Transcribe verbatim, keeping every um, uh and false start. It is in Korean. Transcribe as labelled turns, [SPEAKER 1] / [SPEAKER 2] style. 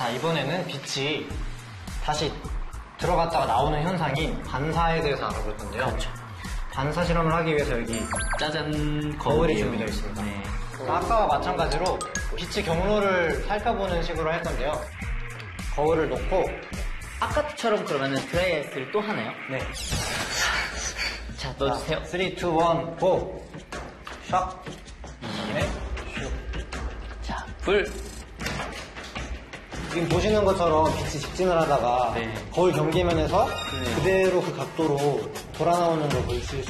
[SPEAKER 1] 자, 이번에는 빛이 다시 들어갔다가 나오는 현상인 반사에 대해서 알아볼 건데요.
[SPEAKER 2] 그렇죠.
[SPEAKER 1] 반사 실험을 하기 위해서 여기
[SPEAKER 2] 짜잔,
[SPEAKER 1] 거울이
[SPEAKER 2] 거울이요.
[SPEAKER 1] 준비되어 있습니다.
[SPEAKER 2] 네.
[SPEAKER 1] 아까와 마찬가지로 빛의 경로를 살펴보는 식으로 할 건데요. 거울을 놓고,
[SPEAKER 2] 아까처럼 그러면은 드라이아이스를 또 하나요?
[SPEAKER 1] 네.
[SPEAKER 2] 자, 넣어주세요.
[SPEAKER 1] 삼, 이, 일, 고! 샥! 네.
[SPEAKER 2] 자, 불.
[SPEAKER 1] 지금 보시는 것처럼 빛이 직진을 하다가
[SPEAKER 2] 네.
[SPEAKER 1] 거울 경계면에서
[SPEAKER 2] 네.
[SPEAKER 1] 그대로 그 각도로 돌아 나오는 걸 보실 수